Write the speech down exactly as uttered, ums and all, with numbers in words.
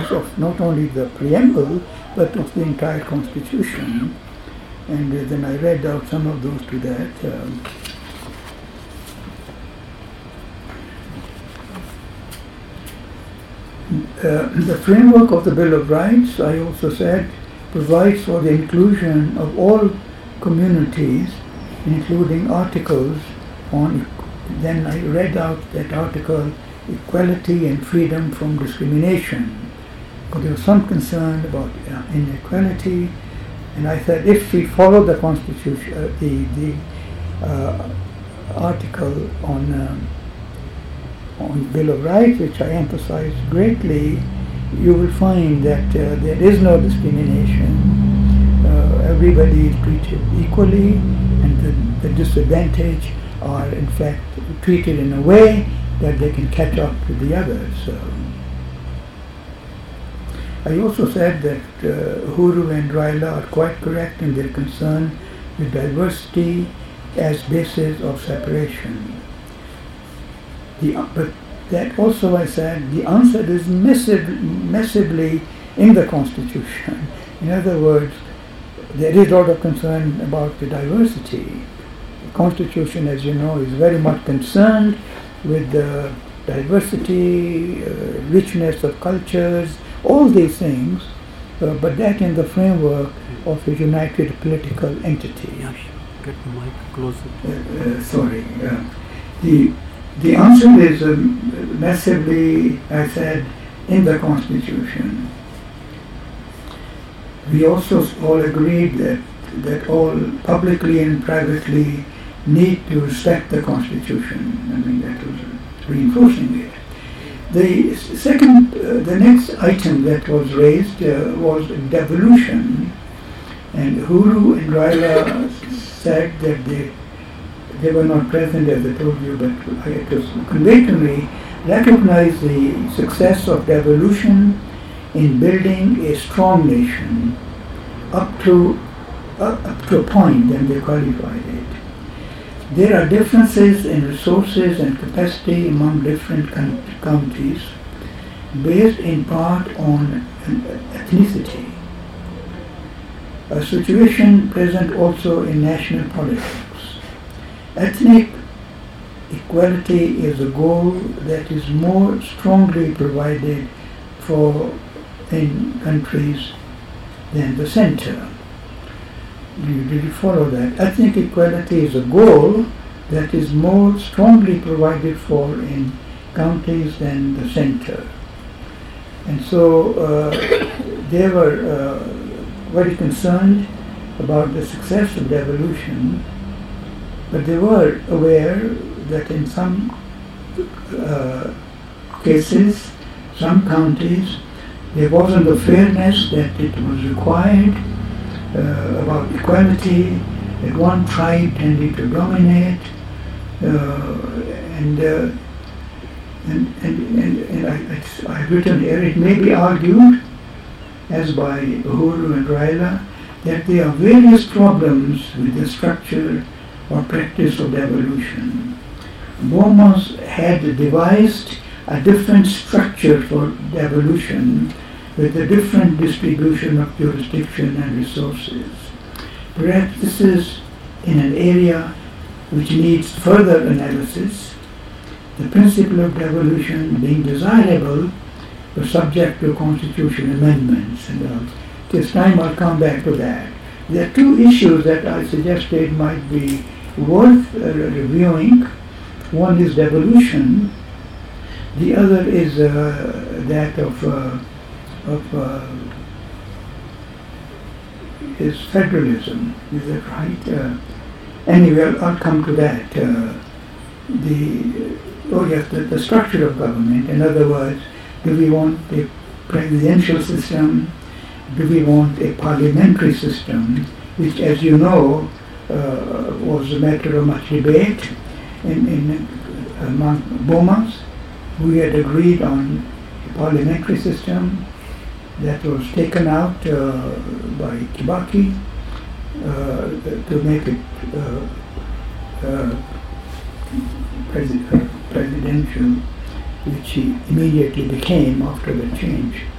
copies of not only the preamble but of the entire Constitution. And uh, then I read out some of those to that. Um, uh, the framework of the Bill of Rights, I also said, provides for the inclusion of all communities, including articles on, then I read out that article, equality and freedom from discrimination. Because there was some concern about uh, inequality, and I said if we follow the Constitution, uh, the, the uh, article on, um, on Bill of Rights, which I emphasized greatly, you will find that uh, there is no discrimination. Uh, everybody is treated equally, and the, the disadvantaged are in fact treated in a way that they can catch up to the others. So I also said that uh, Uhuru and Raila are quite correct in their concern with diversity as basis of separation. The, but that also, I said, the answer is massive, massively in the Constitution. In other words, there is a lot of concern about the diversity. The Constitution, as you know, is very much concerned with the diversity, uh, richness of cultures, all these things, uh, but that in the framework of a united political entity. Yes, get the mic closer. Uh, uh, sorry. Uh, the The answer is um, massively, I said, in the Constitution. We also all agreed that, that all publicly and privately need to respect the Constitution. I mean, that was reinforcing it. The second, uh, the next item that was raised uh, was devolution. And Uhuru and Raila said that they They were not present, as I told you, but it was conveyed to me, recognize the success of devolution in building a strong nation up to, uh, up to a point, and they qualified it. There are differences in resources and capacity among different countries based in part on ethnicity, a situation present also in national politics. Ethnic equality is a goal that is more strongly provided for in countries than the center. You, did you follow that? Ethnic equality is a goal that is more strongly provided for in counties than the center. And so uh, they were uh, very concerned about the success of devolution. But they were aware that in some uh, cases, some counties, there wasn't the fairness that it was required uh, about equality, that one tribe tended to dominate, uh, and, uh, and, and, and, and I, I've written here, it may be argued, as by Uhuru and Raila, that there are various problems with the structure or practice of devolution. Bomas had devised a different structure for devolution with a different distribution of jurisdiction and resources. Perhaps this is in an area which needs further analysis, the principle of devolution being desirable but subject to constitutional amendments. And uh, this time I'll come back to that. There are two issues that I suggested might be worth uh, reviewing. One is devolution, the other is uh, that of, uh, of uh, is federalism. Is that right? Uh, anyway, I'll, I'll come to that. Uh, the oh yes, the, the structure of government. In other words, do we want a presidential system? Do we want a parliamentary system? Which, as you know, Uh, was a matter of much debate in, in uh, among Bomas. We had agreed on a parliamentary system that was taken out uh, by Kibaki uh, to make it uh, uh, pres- uh, presidential, which he immediately became after the change.